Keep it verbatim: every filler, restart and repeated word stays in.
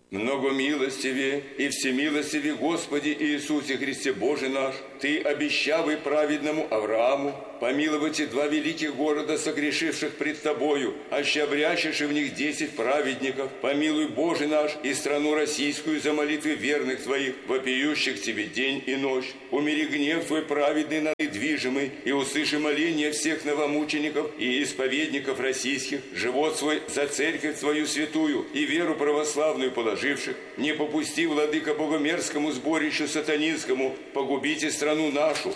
Много милостивее и всемилостивее Господи Иисусе Христе Боже наш, Ты, обещавый праведному Аврааму, помиловать и два великих города, согрешивших пред Тобою, аще обрящешь в них десять праведников, помилуй, Боже наш, и страну российскую за молитвы верных Твоих, вопиющих Тебе день и ночь. Умири гнев Твой праведный на недвижимый, и услыши моление всех новомучеников и исповедников российских, живот свой за церковь Твою святую и веру православную положивших. Не попусти, владыка, богомерзкому сборищу сатанинскому, погубите страну нашу,